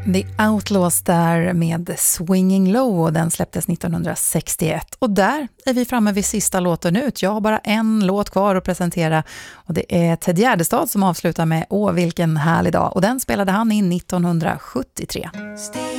The Outlaws där med Swinging Low, och den släpptes 1961. Och där är vi framme vid sista låten ut. Jag har bara en låt kvar att presentera, och det är Ted Gärdestad som avslutar med Åh vilken härlig dag, och den spelade han in 1973.